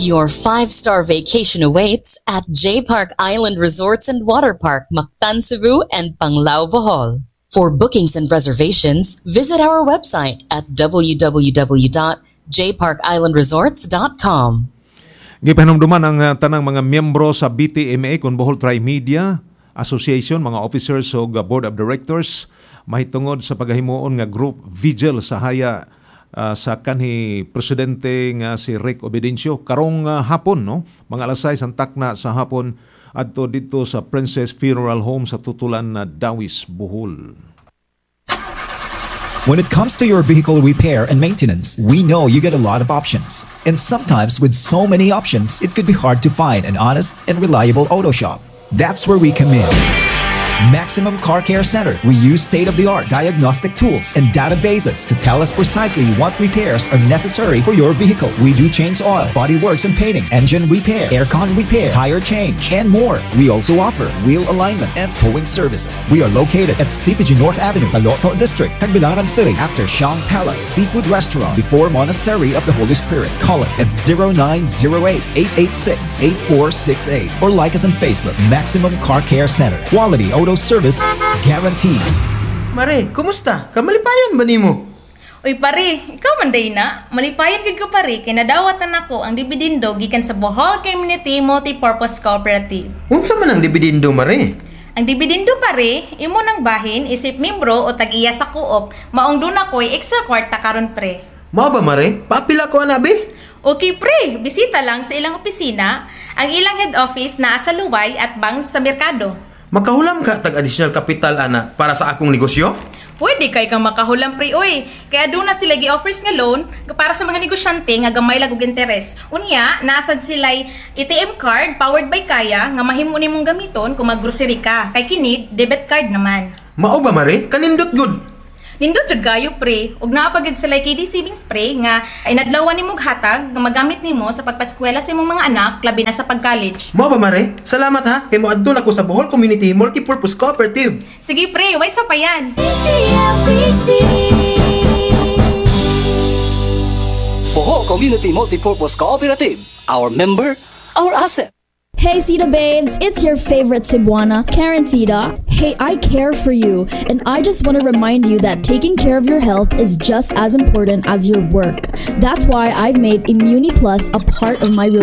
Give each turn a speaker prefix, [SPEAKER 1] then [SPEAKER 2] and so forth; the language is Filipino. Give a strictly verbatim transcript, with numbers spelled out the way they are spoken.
[SPEAKER 1] Your five-star vacation awaits at J Park Island Resorts and Water Park, Mactan, Cebu, and Panglao, Bohol. For bookings and reservations, visit our website at w w w dot j park island resorts dot com.
[SPEAKER 2] Gipahinumduman ang uh, tanang mga miyembro sa B T M A kung Bohol Tri-Media Association, mga officers o uh, Board of Directors, mahitungod sa paghahimuon nga group vigil sa haya Uh, sa kanhi presidente nga si Rick Ovidencio karong uh, hapon, no, mga alas sais ang takna sa hapon adto dito sa Princess Funeral Home sa tutulan na Dawis, Bohol.
[SPEAKER 3] When it comes to your vehicle repair and maintenance, we know you get a lot of options. And sometimes with so many options, it could be hard to find an honest and reliable auto shop. That's where we come in. Maximum Car Care Center. We use state-of-the-art diagnostic tools and databases to tell us precisely what repairs are necessary for your vehicle. We do change oil, body works and painting, engine repair, aircon repair, tire change, and more. We also offer wheel alignment and towing services. We are located at C P G North Avenue, Taloto District, Tagbilaran City, after Shang Palace Seafood Restaurant, before Monastery of the Holy Spirit. Call us at zero nine zero eight, eight eight six, eight four six eight or like us on Facebook, Maximum Car Care Center. Quality auto service guaranteed.
[SPEAKER 4] Mare, kumusta? Kamalipayan ba nimo?
[SPEAKER 5] Uy pare, ikaw man day na. Malipayan gid ko pare kay nadawatan ako ang dibidindo gikan sa Bohol Community Multipurpose Cooperative.
[SPEAKER 4] Unsa man ang dibidindo, mare?
[SPEAKER 5] Ang dibidindo pare, imo nang bahin isip membro o tag-iya sa co-op, maong duna ko'y extra kwarta karon pre.
[SPEAKER 4] Mao ba mare? Papila ko anabi?
[SPEAKER 5] Okay pre, bisita lang sa ilang opisina. Ang ilang head office naa sa Luway at Bang sa Merkado.
[SPEAKER 4] Makahulam ka tag additional capital ana para sa akong negosyo?
[SPEAKER 5] Pwede kay kang makahulam pre oy. Kaya doon na sila gi-offers nga loan para sa mga negosyante nga gamay lag og interes. Unya, nasad sila'y A T M card powered by Kaya nga mahimo nimong gamiton kung mag-grocery ka. Kay kini debit card naman.
[SPEAKER 4] Mao ba mare? Kanindot good.
[SPEAKER 5] Nindot jud gayo pre, ug naapagid sa K D saving spray nga ay nadlawan nimong hatag nga magamit nimo sa pagpaskwela sa imong mga anak labi na sa pag-college.
[SPEAKER 4] Mao ba mare? Salamat ha, kay moadto na ko sa Bohol Community Multipurpose Cooperative.
[SPEAKER 5] Sige pre, way sa payan.
[SPEAKER 6] Bohol Community Multipurpose Cooperative. Our member, our asset.
[SPEAKER 7] Hey Sita babes, it's your favorite Cebuana, Karen Sita. Hey, I care for you, and I just want to remind you that taking care of your health is just as important as your work. That's why I've made Immuni Plus a part of my routine.